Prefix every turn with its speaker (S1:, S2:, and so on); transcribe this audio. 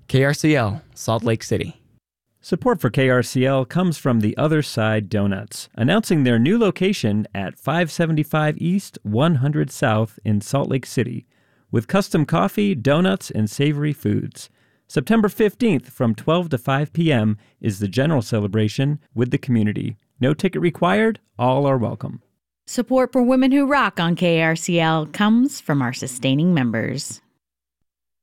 S1: KRCL, Salt Lake City.
S2: Support for KRCL comes from The Other Side Donuts, announcing their new location at 575 East, 100 South in Salt Lake City, with custom coffee, donuts, and savory foods. September 15th from 12 to 5 p.m. is the general celebration with the community. No ticket required, all are welcome.
S3: Support for Women Who Rock on KRCL comes from our sustaining members.